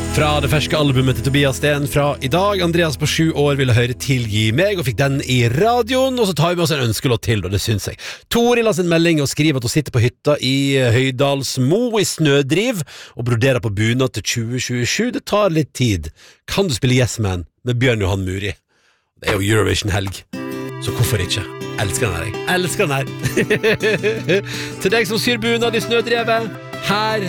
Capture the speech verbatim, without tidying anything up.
Fra det ferske albumet til Tobias Sten fra i dag. Andreas på sju år ville høre Tilgi meg, og fikk den i radioen. Og så tar vi med oss en ønskelåt til, og det synes jeg. Toril har sin melding og skriver at hun sitter på hytta i Høydalsmo i snødriv og broderer på bunad til tjue tjuesju. Det tar litt tid. Kan du spille Yes Man med Bjørn Johan Muri? Det er jo Eurovision-helg, så hvorfor ikke? Elsker den her, jeg. Elsker den her. Til deg som syr bunad i snødrevet, her